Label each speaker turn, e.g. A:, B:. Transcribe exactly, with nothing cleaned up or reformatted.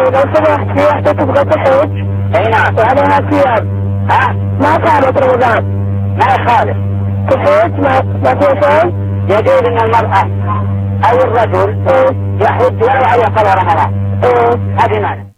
A: لو سمحت في واحدة تبغى تحج.
B: اي نعم.
A: وعليها ثياب.
B: ها؟
A: ما كانت رمضان.
B: ما يخالف.
A: تحج ما ما في شيء؟
B: يجوز ان المرأة او الرجل
A: ايه
B: يحج ولو على قضاء رمضان.
A: ايه
B: هذه معنى.